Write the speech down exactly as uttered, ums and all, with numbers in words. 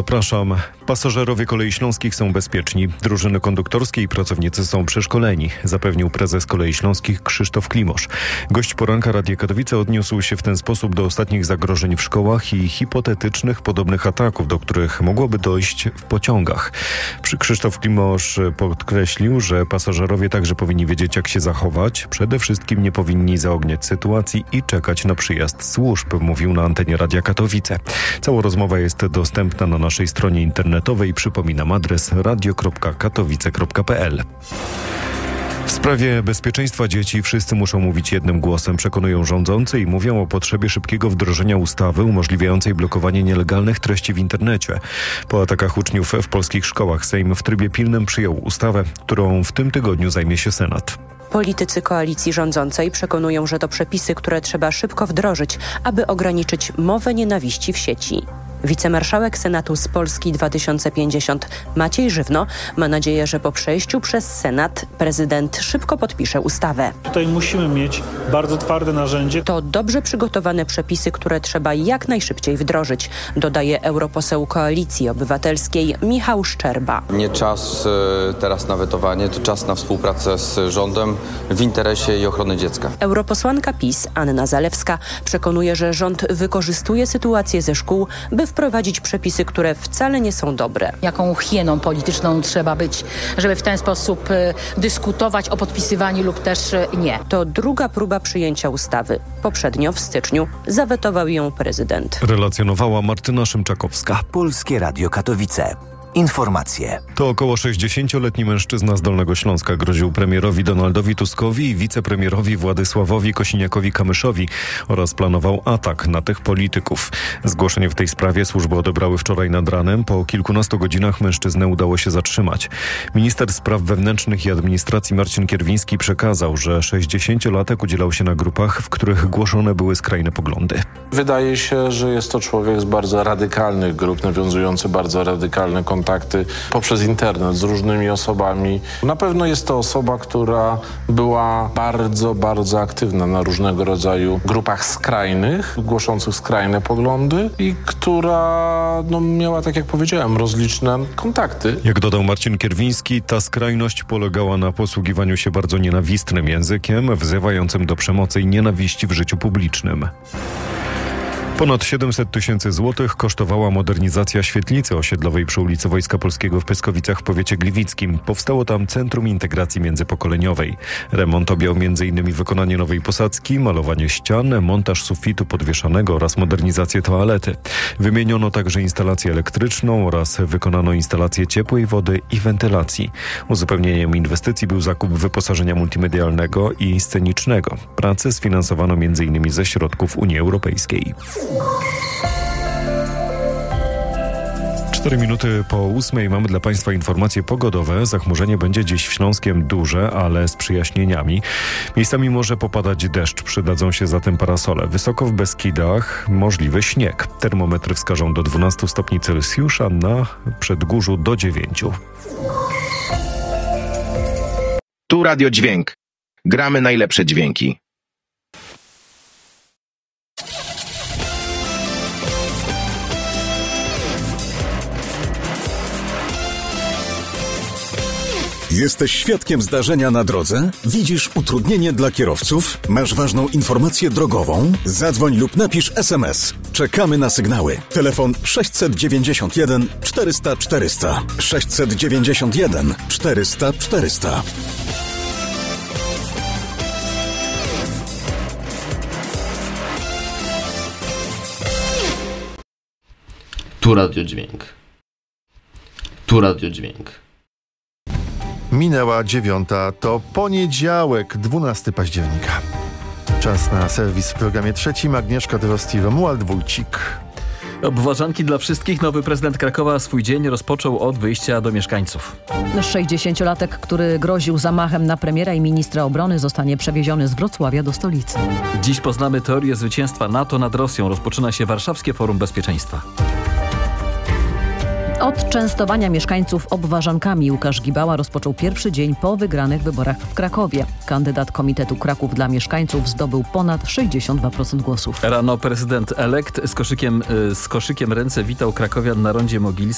Zapraszam. Pasażerowie Kolei Śląskich są bezpieczni. Drużyny konduktorskie i pracownicy są przeszkoleni, zapewnił prezes Kolei Śląskich Krzysztof Klimosz. Gość poranka Radia Katowice odniósł się w ten sposób do ostatnich zagrożeń w szkołach i hipotetycznych podobnych ataków, do których mogłoby dojść w pociągach. Krzysztof Klimosz podkreślił, że pasażerowie także powinni wiedzieć, jak się zachować. Przede wszystkim nie powinni zaogniać sytuacji i czekać na przyjazd służb, mówił na antenie Radia Katowice. Cała rozmowa jest dostępna na naszej stronie internetowej. Przypominam adres radio kropka katowice kropka p l. W sprawie bezpieczeństwa dzieci wszyscy muszą mówić jednym głosem, przekonują rządzący i mówią o potrzebie szybkiego wdrożenia ustawy umożliwiającej blokowanie nielegalnych treści w internecie. Po atakach uczniów w polskich szkołach Sejm w trybie pilnym przyjął ustawę, którą w tym tygodniu zajmie się Senat. Politycy koalicji rządzącej przekonują, że to przepisy, które trzeba szybko wdrożyć, aby ograniczyć mowę nienawiści w sieci. Wicemarszałek Senatu z Polski dwa tysiące pięćdziesiąt Maciej Żywno ma nadzieję, że po przejściu przez Senat prezydent szybko podpisze ustawę. Tutaj musimy mieć bardzo twarde narzędzie. To dobrze przygotowane przepisy, które trzeba jak najszybciej wdrożyć, dodaje europoseł Koalicji Obywatelskiej Michał Szczerba. Nie czas teraz na wetowanie, to czas na współpracę z rządem w interesie i ochrony dziecka. Europosłanka PiS Anna Zalewska przekonuje, że rząd wykorzystuje sytuację ze szkół, by wprowadzić przepisy, które wcale nie są dobre. Jaką hieną polityczną trzeba być, żeby w ten sposób y, dyskutować o podpisywaniu lub też y, nie. To druga próba przyjęcia ustawy. Poprzednio w styczniu zawetował ją prezydent. Relacjonowała Martyna Szymczakowska. Polskie Radio Katowice. Informacje. To około sześćdziesięcioletni mężczyzna z Dolnego Śląska groził premierowi Donaldowi Tuskowi i wicepremierowi Władysławowi Kosiniakowi-Kamyszowi oraz planował atak na tych polityków. Zgłoszenie w tej sprawie służby odebrały wczoraj nad ranem. Po kilkunastu godzinach mężczyznę udało się zatrzymać. Minister Spraw Wewnętrznych i Administracji Marcin Kierwiński przekazał, że sześćdziesięciolatek udzielał się na grupach, w których głoszone były skrajne poglądy. Wydaje się, że jest to człowiek z bardzo radykalnych grup, nawiązujący bardzo radykalne kontakty kontakty poprzez internet z różnymi osobami. Na pewno jest to osoba, która była bardzo, bardzo aktywna na różnego rodzaju grupach skrajnych, głoszących skrajne poglądy i która no, miała, tak jak powiedziałem, rozliczne kontakty. Jak dodał Marcin Kierwiński, ta skrajność polegała na posługiwaniu się bardzo nienawistnym językiem, wzywającym do przemocy i nienawiści w życiu publicznym. Ponad siedemset tysięcy złotych kosztowała modernizacja świetlicy osiedlowej przy ulicy Wojska Polskiego w Pyskowicach w powiecie gliwickim. Powstało tam Centrum Integracji Międzypokoleniowej. Remont objął między innymi wykonanie nowej posadzki, malowanie ścian, montaż sufitu podwieszanego oraz modernizację toalety. Wymieniono także instalację elektryczną oraz wykonano instalację ciepłej wody i wentylacji. Uzupełnieniem inwestycji był zakup wyposażenia multimedialnego i scenicznego. Prace sfinansowano między innymi ze środków Unii Europejskiej. Cztery minuty po ósmej mamy dla Państwa informacje pogodowe. Zachmurzenie będzie dziś w Śląskiem duże, ale z przyjaśnieniami. Miejscami może popadać deszcz, przydadzą się zatem parasole. Wysoko w Beskidach możliwy śnieg. Termometry wskażą do dwunastu stopni Celsjusza, na Przedgórzu do dziewięciu. Tu Radio Dźwięk. Gramy najlepsze dźwięki. Jesteś świadkiem zdarzenia na drodze? Widzisz utrudnienie dla kierowców? Masz ważną informację drogową? Zadzwoń lub napisz es em es. Czekamy na sygnały. Telefon sześćset dziewięćdziesiąt jeden czterysta czterysta. sześćset dziewięćdziesiąt jeden czterysta czterysta. Tu Radio Dźwięk. Tu Radio Dźwięk. Minęła dziewiąta, to poniedziałek, dwunastego października. Czas na serwis w programie trzecim. Agnieszka Drosti, Romuald Wójcik. Obważanki dla wszystkich. Nowy prezydent Krakowa swój dzień rozpoczął od wyjścia do mieszkańców. sześćdziesięciolatek, który groził zamachem na premiera i ministra obrony, zostanie przewieziony z Wrocławia do stolicy. Dziś poznamy teorię zwycięstwa NATO nad Rosją. Rozpoczyna się Warszawskie Forum Bezpieczeństwa. Od częstowania mieszkańców obważankami Łukasz Gibała rozpoczął pierwszy dzień po wygranych wyborach w Krakowie. Kandydat Komitetu Kraków dla Mieszkańców zdobył ponad sześćdziesiąt dwa procent głosów. Rano prezydent elekt z koszykiem, z koszykiem ręce witał krakowian na rondzie Mogilskim.